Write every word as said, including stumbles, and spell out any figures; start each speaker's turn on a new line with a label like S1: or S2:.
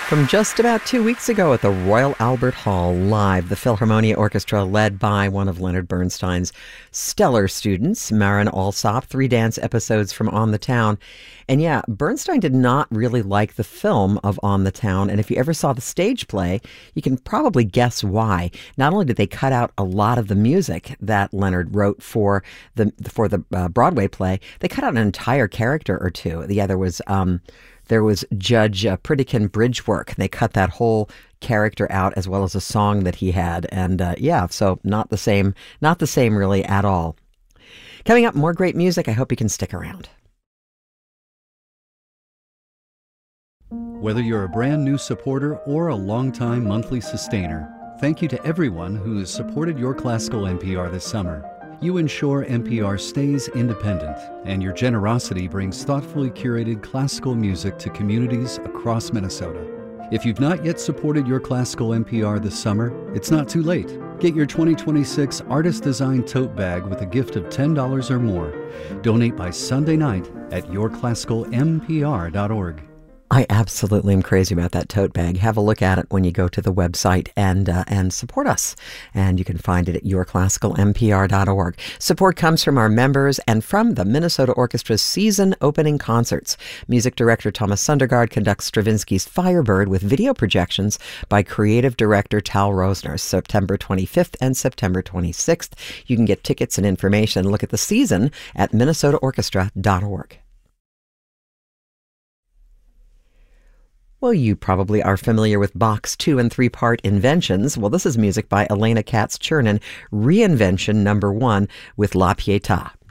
S1: From just about two weeks ago at the Royal Albert Hall, live, the Philharmonia Orchestra, led by one of Leonard Bernstein's stellar students, Marin Alsop, three dance episodes from On the Town. And yeah, Bernstein did not really like the film of On the Town, and if you ever saw the stage play, you can probably guess why. Not only did they cut out a lot of the music that Leonard wrote for the for the uh, Broadway play, they cut out an entire character or two. Yeah, there was... Um, There was Judge uh, Pritikin Bridgework. They cut that whole character out as well as a song that he had. And uh, yeah, so not the same, not the same really at all. Coming up, more great music. I hope you can stick around.
S2: Whether you're a brand new supporter or a longtime monthly sustainer, thank you to everyone who has supported Your Classical N P R this summer. You ensure N P R stays independent, and your generosity brings thoughtfully curated classical music to communities across Minnesota. If you've not yet supported Your Classical N P R this summer, it's not too late. Get your twenty twenty-six artist-designed tote bag with a gift of ten dollars or more. Donate by Sunday night at your classical m p r dot org.
S1: I absolutely am crazy about that tote bag. Have a look at it when you go to the website and uh, and support us. And you can find it at your classical m p r dot org. Support comes from our members and from the Minnesota Orchestra's season opening concerts. Music director Thomas Sundergaard conducts Stravinsky's Firebird with video projections by creative director Tal Rosner, September twenty-fifth and September twenty-sixth. You can get tickets and information and look at the season at minnesota orchestra dot org. Well, you probably are familiar with Bach's two- and three-part inventions. Well, this is music by Elena Katz-Chernin, Reinvention Number One with La Pietà.